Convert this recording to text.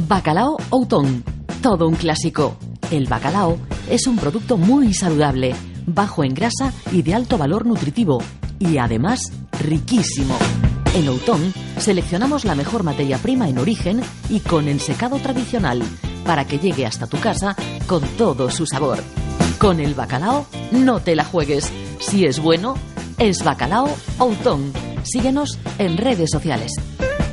Bacalao Outón, todo un clásico. El bacalao es un producto muy saludable, bajo en grasa y de alto valor nutritivo, y además riquísimo. En Outón seleccionamos la mejor materia prima en origen y con ensecado tradicional, para que llegue hasta tu casa con todo su sabor. Con el bacalao no te la juegues. Si es bueno, es Bacalao Outón. Síguenos en redes sociales.